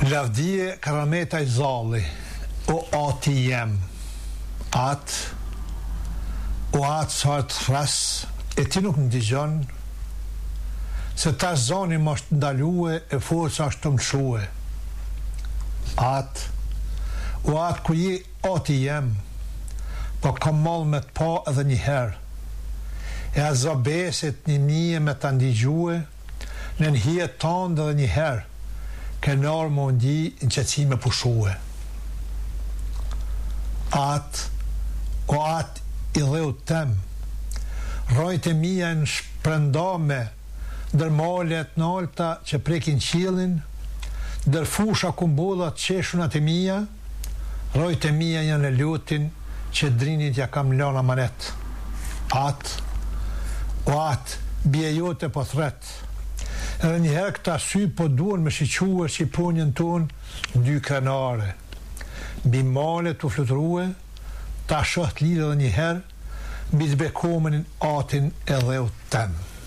Lavdije Karameta i Zalli, o ati jem, o atë sa të thras, e ti nuk më digjon, se ta zoni më është ndalue e forca është të mëshue. O atë ku je ati jem, po kam mall me të pa edhe njëherë, e a zabesit një nije me të ndigjue, në njëhje tëndë edhe njëherë, kënarë më ndi në qëtësi me pushue. O atë i dheu tem, rojt e mija në shprendame, dër malet në alta që prekin qilin, dër fusha kumbullat qeshunat e mija, rojt e mija janë e lutin që drinit ja kam lana manet. O atë bje jote po thret, edhe njëherë këta sy po duan me shiquar Shqiponjën tonë dy krenare. Bi male të flutruhe, ta shëht lirë edhe njëherë, bi të bekomenin atin edhe u temë.